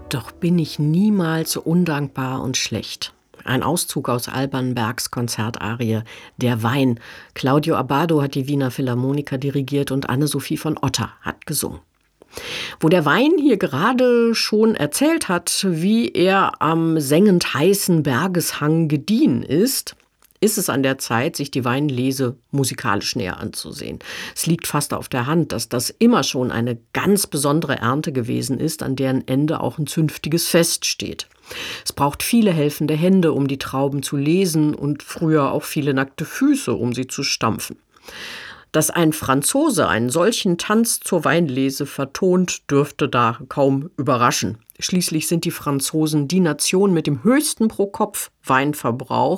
Doch bin ich niemals so undankbar und schlecht. Ein Auszug aus Alban Bergs Konzertarie Der Wein. Claudio Abbado hat die Wiener Philharmoniker dirigiert und Anne-Sophie von Otter hat gesungen. Wo der Wein hier gerade schon erzählt hat, wie er am sengend heißen Bergeshang gediehen ist es an der Zeit, sich die Weinlese musikalisch näher anzusehen. Es liegt fast auf der Hand, dass das immer schon eine ganz besondere Ernte gewesen ist, an deren Ende auch ein zünftiges Fest steht. Es braucht viele helfende Hände, um die Trauben zu lesen und früher auch viele nackte Füße, um sie zu stampfen. Dass ein Franzose einen solchen Tanz zur Weinlese vertont, dürfte da kaum überraschen. Schließlich sind die Franzosen die Nation mit dem höchsten Pro-Kopf-Weinverbrauch